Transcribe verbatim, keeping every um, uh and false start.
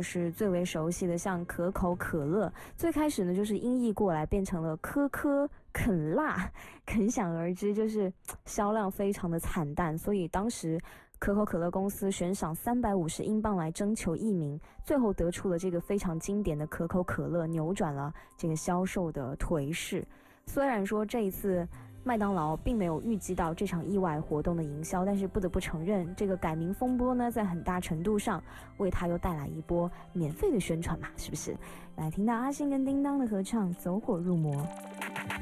就是最为熟悉的像可口可乐，最开始呢就是音译过来变成了可可肯辣，可想而知就是销量非常的惨淡，所以当时可口可乐公司悬赏三百五十英镑来征求译名，最后得出了这个非常经典的可口可乐，扭转了这个销售的颓势。虽然说这一次麦当劳并没有预计到这场意外活动的营销，但是不得不承认，这个改名风波呢，在很大程度上为他又带来一波免费的宣传嘛，是不是？来听到阿信跟叮当的合唱《走火入魔》。